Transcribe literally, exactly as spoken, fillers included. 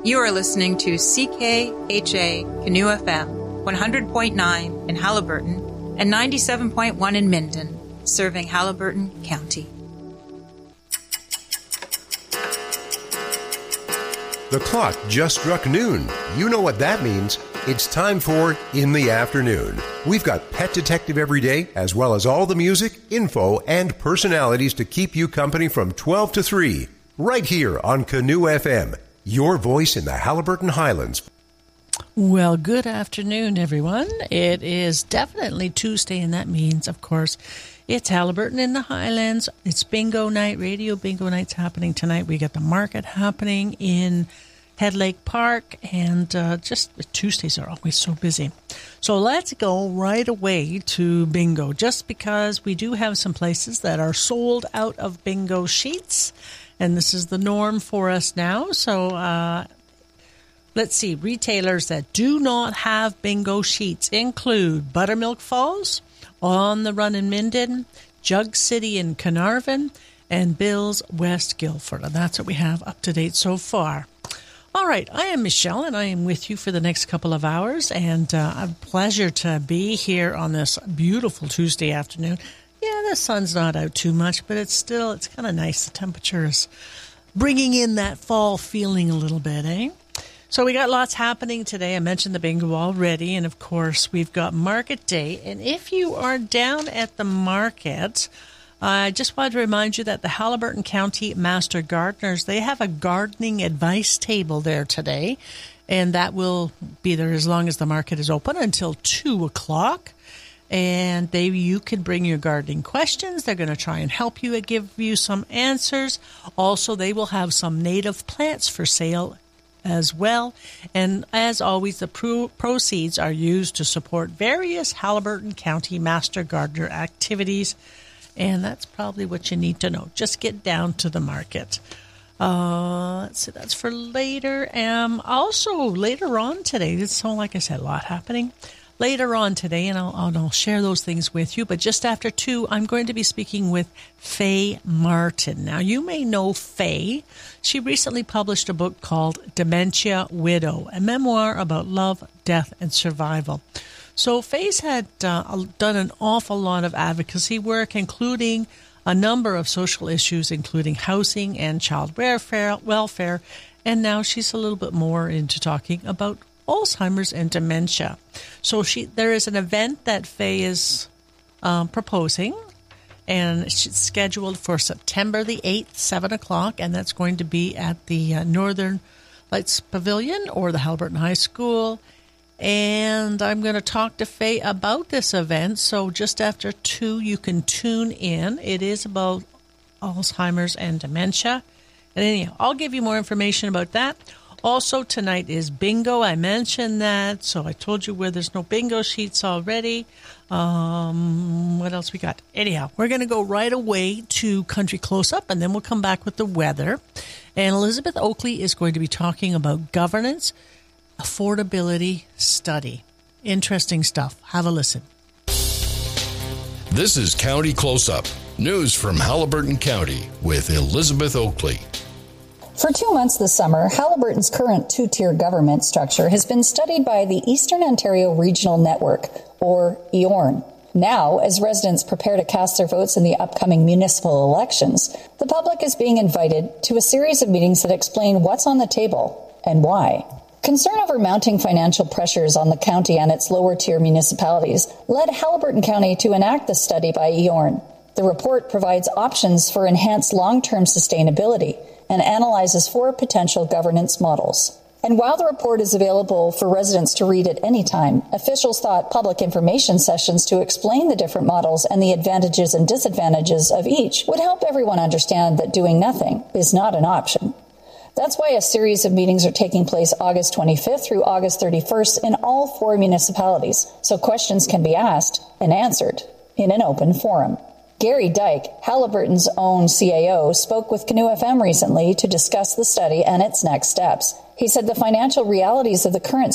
You are listening to C K H A Canoe F M, one hundred point nine in Haliburton and ninety-seven point one in Minden, serving Haliburton County. The clock just struck noon. You know what that means. It's time for In the Afternoon. We've got Pet Detective every day, as well as all the music, info, and personalities to keep you company from twelve to three. Right here on Canoe F M, your voice in the Haliburton Highlands. Well, good afternoon, everyone. It is definitely Tuesday, and that means, of course, it's Haliburton in the Highlands. It's bingo night, radio bingo night's happening tonight. We got the market happening in Head Lake Park, and uh, just Tuesdays are always so busy. So let's go right away to bingo, just because we do have some places that are sold out of bingo sheets, and this is the norm for us now. So uh, let's see, retailers that do not have bingo sheets include Buttermilk Falls, On the Run in Minden, Jug City in Carnarvon, and Bill's West Guilford. And that's what we have up to date so far. All right, I am Michelle, and I am with you for the next couple of hours, and uh, a pleasure to be here on this beautiful Tuesday afternoon. Yeah, the sun's not out too much, but it's still, it's kind of nice. The temperature is bringing in that fall feeling a little bit, eh? So we got lots happening today. I mentioned the bingo already, and of course, we've got Market Day. And if you are down at the market, I just wanted to remind you that the Haliburton County Master Gardeners, they have a gardening advice table there today, and that will be there as long as the market is open until two o'clock. And they, you can bring your gardening questions. They're going to try and help you and give you some answers. Also, they will have some native plants for sale as well. And as always, the pro- proceeds are used to support various Haliburton County Master Gardener activities. And that's probably what you need to know. Just get down to the market. Uh, let's see, that's for later. Um, also, later on today, so like I said, a lot happening. Later on today, and I'll, I'll share those things with you. But just after two, I'm going to be speaking with Faye Martin. Now, you may know Faye. She recently published a book called Dementia Widow, a memoir about love, death, and survival. So Faye's had uh, done an awful lot of advocacy work, including a number of social issues, including housing and child welfare, welfare, and now she's a little bit more into talking about Alzheimer's and dementia. So she there is an event that Faye is um, proposing, and it's scheduled for September the eighth, seven o'clock, and that's going to be at the uh, Northern Lights Pavilion or the Haliburton High School. And I'm going to talk to Faye about this event. So just after two, you can tune in. It is about Alzheimer's and dementia. And anyhow, I'll give you more information about that. Also, tonight is bingo. I mentioned that. So I told you where there's no bingo sheets already. Um, what else we got? Anyhow, we're going to go right away to Country Close-Up, and then we'll come back with the weather. And Elizabeth Oakley is going to be talking about governance affordability study. Interesting stuff. Have a listen. This is County Close-Up, news from Haliburton County with Elizabeth Oakley. For two months this summer, Haliburton's current two-tier government structure has been studied by the Eastern Ontario Regional Network, or E O R N. Now, as residents prepare to cast their votes in the upcoming municipal elections, the public is being invited to a series of meetings that explain what's on the table and why. Concern over mounting financial pressures on the county and its lower-tier municipalities led Haliburton County to enact the study by E O R N. The report provides options for enhanced long-term sustainability and analyzes four potential governance models. And while the report is available for residents to read at any time, officials thought public information sessions to explain the different models and the advantages and disadvantages of each would help everyone understand that doing nothing is not an option. That's why a series of meetings are taking place August twenty-fifth through August thirty-first in all four municipalities, so questions can be asked and answered in an open forum. Gary Dyke, Haliburton's own C A O, spoke with Canoe F M recently to discuss the study and its next steps. He said the financial realities of the current